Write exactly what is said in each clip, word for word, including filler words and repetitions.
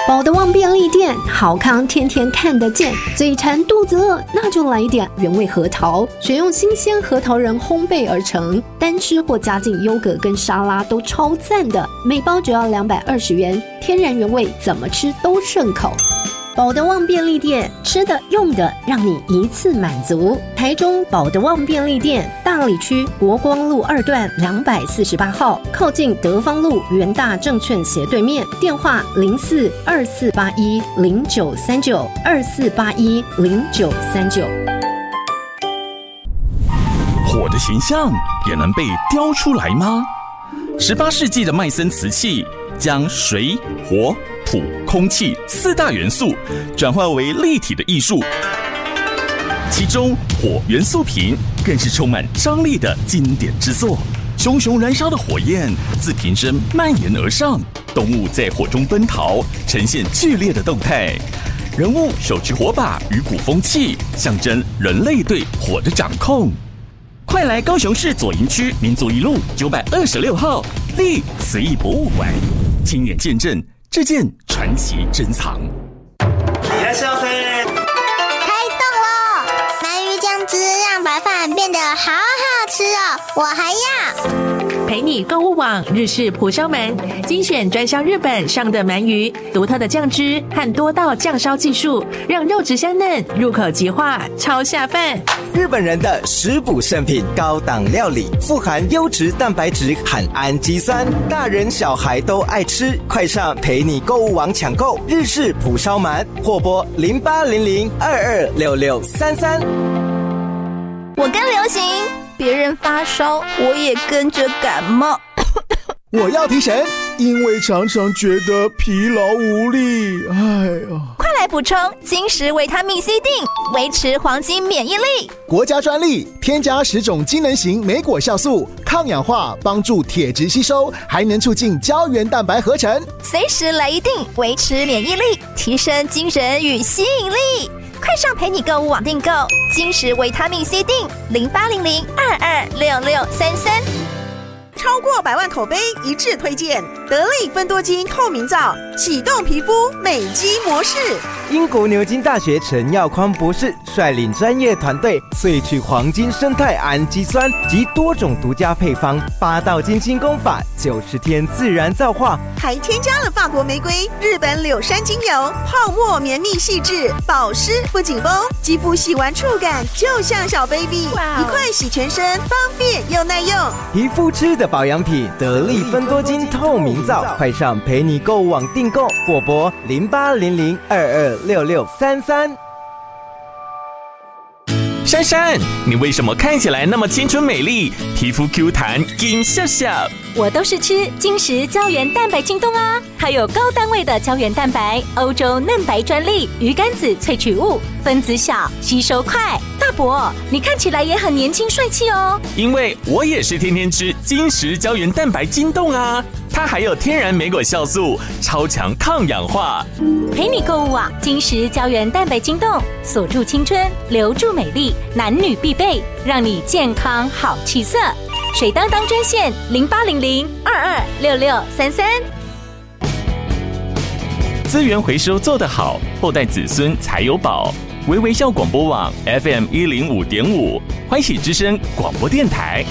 保德旺便利店，好康天天看得见。嘴馋肚子饿，那就来一点原味核桃，选用新鲜核桃仁烘焙而成，单吃或加进优格跟沙拉都超赞的。每包只要两百二十元，天然原味，怎么吃都顺口。保德旺便利店，吃的用的让你一次满足。台中保德旺便利店，大里区国光路二段两百四十八号，靠近德芳路元大证券斜对面。电话零四二四八一零九三九二四八一零九三九。 火的形象也能被雕出来吗？十八世纪的麦森瓷器将水、火、土、空气四大元素转化为立体的艺术，其中火元素瓶更是充满张力的经典之作。熊熊燃烧的火焰自瓶身蔓延而上，动物在火中奔逃，呈现剧烈的动态。人物手持火把与鼓风器，象征人类对火的掌控。快来高雄市左营区民族一路九百二十六号立瓷艺博物馆，亲眼见证这件传奇珍藏。 いらっしゃいませ。 开动了！鳗鱼酱汁让白饭变得好好吃哦，我还要。 陪你购物网日式蒲烧鳗，精选专销日本上的鳗鱼，独特的酱汁和多道酱烧技术，让肉质香嫩，入口即化，超下饭。 日本人的食补圣品，高档料理，富含优质蛋白质和氨基酸，大人小孩都爱吃。快上陪你购物网抢购日式蒲烧鳗，或拨零八零零二二六六三三。 我跟流行，别人发烧，我也跟着感冒。 我要提神，因为常常觉得疲劳无力。哎呀， 快来补充金石维他命 C 锭，维持黄金免疫力。 国家专利，添加十种机能型莓果酵素，抗氧化，帮助铁质吸收，还能促进胶原蛋白合成。 随时来一锭，维持免疫力，提升精神与吸引力。快上陪你购物网订购金石维他命 C 锭，零八零零二二六六三三。 超过百万口碑一致推荐得力芬多精透明皂，启动皮肤美肌模式。 英国牛津大学陈耀匡博士率领专业团队萃取黄金生态氨基酸及多种独家配方，八道精心工法，九十天自然皂化， 还添加了法国玫瑰、日本柳杉精油，泡沫绵密细致，保湿不紧绷，肌肤洗完触感就像小 baby， 一块洗全身，方便又耐用。 皮肤吃的保养品，得力芬多精透明皂，快上陪你购物网订购，或拨零八零零二二六六三三。 珊珊，你为什么看起来那么青春美丽，皮肤 Q 弹，金笑笑？ 我都是吃金石胶原蛋白京东啊，还有高单位的胶原蛋白，欧洲嫩白专利，鱼肝子萃取物，分子小，吸收快。大伯，你看起来也很年轻帅气哦。 因为我也是天天吃金石胶原蛋白京东啊，它还有天然莓果酵素，超强抗氧化。 陪你购物网金石胶原蛋白京东，锁住青春，留住美丽，男女必备，让你健康好气色。水当当专线零八零零二二六六三三。 资源回收做得好，后代子孙才有宝。微微笑广播网 F M 一零五点五，欢喜之声广播电台。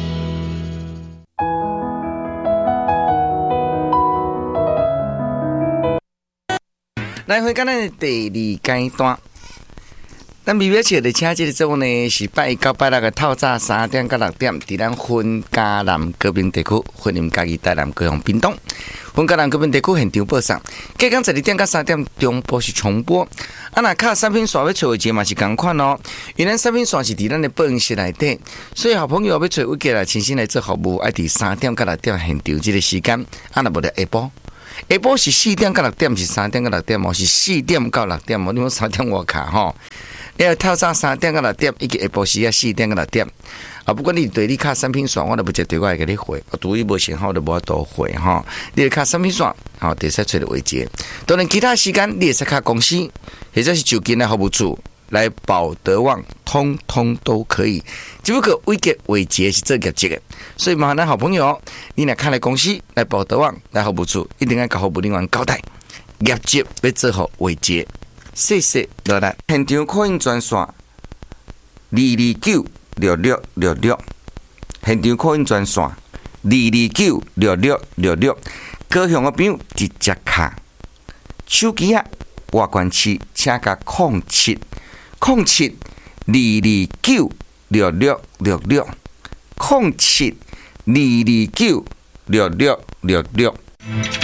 来回到咱的第二阶段。咱微微笑的请这个节目呢，是拜一到拜六的透早三点到六点，伫咱分嘉南高屏地区、分林嘉义、台南、高雄、屏东、分嘉南高屏地区现场播送。隔天十二点到三点中播是重播。啊，那卡产品线要找的节嘛是同款哦，因为咱产品线是伫咱的报室内底，所以好朋友要找委家来亲身来做服务，爱伫三点到六点现场这个时间，啊，那无得下晡。下晡是四点到六点，是三点到六点哦，是四点到六点哦，你讲三点外卡吼。你要透早三点到六点，以及下晡时啊四点到六点。啊，不管你对你卡产品线，我都不接对我会给你回。我对伊无信号，就无法度回哈。你要卡产品线，好，得使找到位置。当然，其他时间你也使卡公司，或者是就近的服务处来保德旺，通通都可以。只不过位阶位阶是做业绩的，所以麻烦咱好朋友，你若卡来公司来保德旺来服务处，一定要甲服务人员交代。 业绩要做好维持。谢谢落来，现场扩音专线二二九六六六六，现场扩音专线二二九六六六六，高雄的朋友直接卡手机啊，外关市请甲空七空七二二九六六六六空七二二九六六六六。